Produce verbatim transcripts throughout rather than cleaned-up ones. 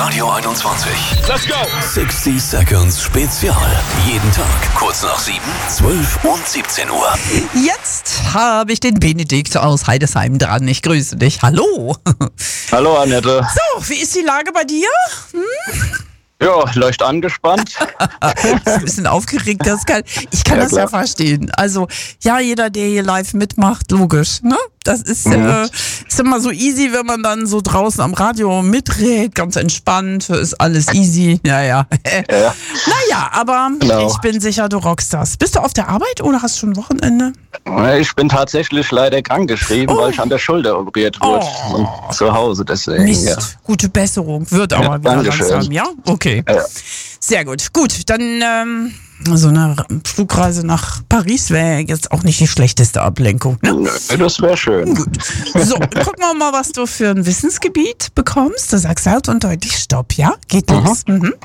Radio einundzwanzig. Let's go! sixty Seconds Spezial. Jeden Tag kurz nach sieben, zwölf und siebzehn Uhr. Jetzt habe ich den Benedikt aus Heidesheim dran. Ich grüße dich. Hallo. Hallo Annette. So, wie ist die Lage bei dir? Hm? Ja, leicht angespannt. Ein bisschen aufgeregt, das kann, ich kann Ja, das klar. ja verstehen. Also, ja, jeder, der hier live mitmacht, logisch, ne? Das ist, Mhm. äh, ist immer so easy, wenn man dann so draußen am Radio mitredet, ganz entspannt, ist alles easy, ja, ja. Ja. Naja, aber Genau. ich bin sicher, du rockst das. Bist du auf der Arbeit oder hast schon Wochenende? Ich bin tatsächlich leider krankgeschrieben, Oh. weil ich an der Schulter operiert wurde. Oh. Und zu Hause, deswegen. Mist, Ja. gute Besserung, wird aber Ja, wieder Dankeschön. langsam, ja? Okay. Ja. Sehr gut. Gut, dann ähm, so eine Flugreise nach Paris wäre jetzt auch nicht die schlechteste Ablenkung, ne? Nö, das wäre schön. Gut. So, gucken wir mal, was du für ein Wissensgebiet bekommst. Du sagst laut und deutlich Stopp, ja? Geht los. Mhm.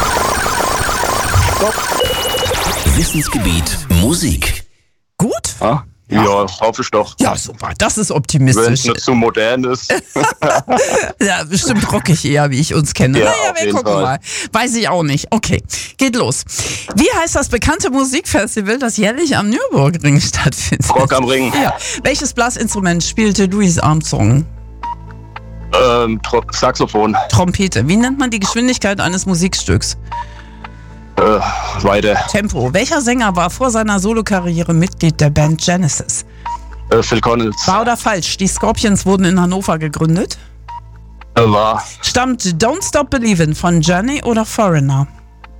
Wissensgebiet Musik. Gut? Ja, ja hoffe ich doch. Ja, super. Das ist Wenn optimistisch. es nicht zu modern ist. Ja, bestimmt rockig eher, wie ich uns kenne. Ja, naja, auf wir jeden gucken Fall. mal. Weiß ich auch nicht. Okay, geht los. Wie heißt das bekannte Musikfestival, das jährlich am Nürburgring stattfindet? Rock am Ring. Ja. Welches Blasinstrument spielte Louis Armstrong? Ähm, Tro- Saxophon. Trompete. Wie nennt man die Geschwindigkeit eines Musikstücks? Äh, weiter. Tempo. Welcher Sänger war vor seiner Solokarriere Mitglied der Band Genesis? Äh, Phil Collins. Wahr oder falsch? Die Scorpions wurden in Hannover gegründet. Äh, war. Stammt Don't Stop Believin' von Journey oder Foreigner?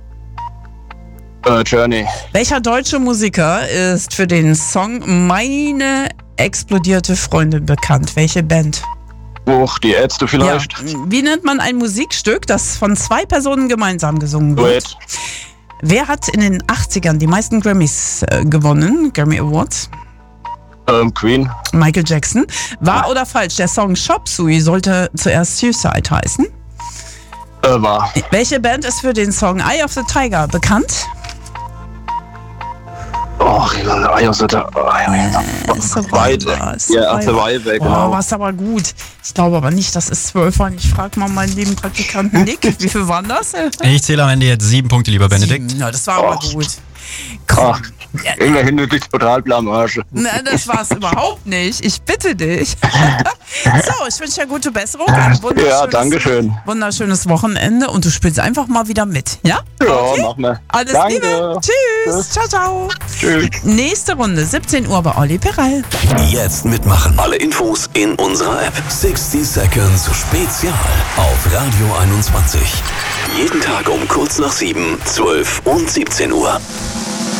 Äh, Journey. Welcher deutsche Musiker ist für den Song Meine explodierte Freundin bekannt? Welche Band? Hoch, die Ärzte vielleicht. Ja. Wie nennt man ein Musikstück, das von zwei Personen gemeinsam gesungen wird? Duett. Wer hat in den achtzigern die meisten Grammys äh, gewonnen? Grammy Awards? Ähm, Queen. Michael Jackson. Wahr oder falsch? Der Song Chop Suey sollte zuerst Suicide heißen. Äh, war. Welche Band ist für den Song Eye of the Tiger bekannt? Oh, Eye of the Tiger. Weiter. Ja, Survivor, Oh, genau. war's aber gut. Ich glaube aber nicht, das ist zwölf waren. Ich frage mal meinen lieben Praktikanten Nick. Wie viel waren das? Ich zähle am Ende jetzt sieben Punkte, lieber Benedikt. Ja, das war aber Oh. gut. Komm. Ach, immerhin eine total Blamage. Nein, das war's überhaupt nicht. Ich bitte dich. So, ich wünsche dir gute Besserung. Ein wunderschönes, Ja, danke schön. wunderschönes Wochenende und du spielst einfach mal wieder mit. Ja? Ja, machen wir. Alles Danke. Liebe. Tschüss. Tschüss. Ciao, ciao. Tschüss. Nächste Runde, siebzehn Uhr bei Olli Perel. Jetzt mitmachen. Alle Infos in unserer App. sixty Seconds Spezial auf Radio einundzwanzig. Jeden Tag um kurz nach sieben, zwölf und siebzehn Uhr.